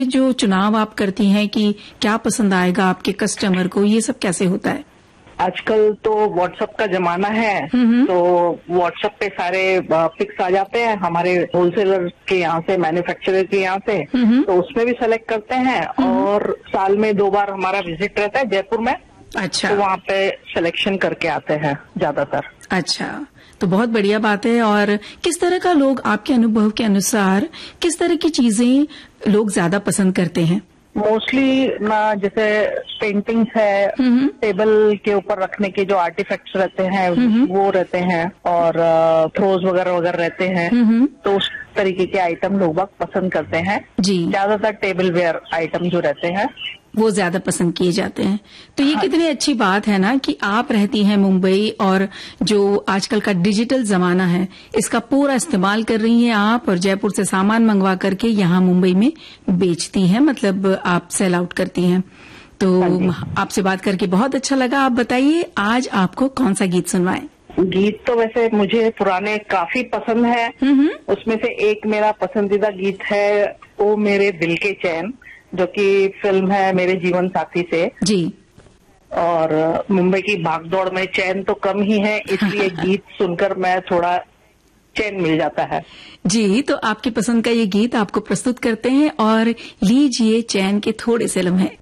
जो चुनाव आप करती हैं कि क्या पसंद आएगा आपके कस्टमर को, ये सब कैसे होता है? आजकल तो व्हाट्सएप का जमाना है, तो व्हाट्सएप पे सारे पिक्स आ जाते हैं हमारे होलसेलर के यहाँ से, मैन्युफैक्चरर के यहाँ से, तो उसमें भी सेलेक्ट करते हैं। और साल में 2 बार हमारा विजिट रहता है जयपुर में। अच्छा। तो वहाँ पे सिलेक्शन करके आते हैं ज्यादातर। अच्छा, तो बहुत बढ़िया बात है। और किस तरह का लोग आपके अनुभव के अनुसार किस तरह की चीजें लोग ज्यादा पसंद करते हैं? मोस्टली ना, जैसे पेंटिंग्स है, टेबल के ऊपर रखने के जो आर्टिफैक्ट्स रहते हैं वो रहते हैं, और थ्रोज वगैरह वगैरह रहते हैं, तो उस तरीके के आइटम लोग पसंद करते हैं जी। ज्यादातर टेबल वेयर आइटम जो रहते हैं वो ज्यादा पसंद किए जाते हैं। तो ये कितनी अच्छी बात है ना कि आप रहती हैं मुंबई, और जो आजकल का डिजिटल जमाना है इसका पूरा इस्तेमाल कर रही हैं आप, और जयपुर से सामान मंगवा करके यहाँ मुंबई में बेचती हैं, मतलब आप सेल आउट करती हैं। तो आपसे बात करके बहुत अच्छा लगा। आप बताइए आज आपको कौन सा गीत सुनवाएं? गीत तो वैसे मुझे पुराने काफी पसंद है। उसमें से एक मेरा पसंदीदा गीत है ओ मेरे दिल के चैन, जो कि फिल्म है मेरे जीवन साथी से जी। और मुंबई की भागदौड़ में चैन तो कम ही है, इसलिए गीत सुनकर मैं थोड़ा चैन मिल जाता है जी। तो आपकी पसंद का ये गीत आपको प्रस्तुत करते हैं, और लीजिए चैन के थोड़े से लम्हे।